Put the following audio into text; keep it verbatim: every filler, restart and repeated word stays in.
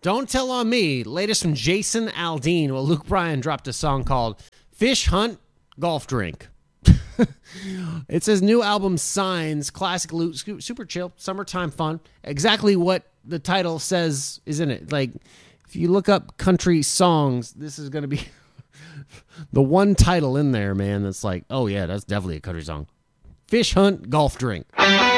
Don't Tell on Me, latest from Jason Aldean. Well, Luke Bryan dropped a song called Fish Hunt, Golf Drink. It says new album Signs, classic Luke, super chill, summertime fun. Exactly what the title says is in it. Like, if you look up country songs, this is going to be the one title in there, man, that's like, oh yeah, that's definitely a country song. Fish Hunt, Golf Drink.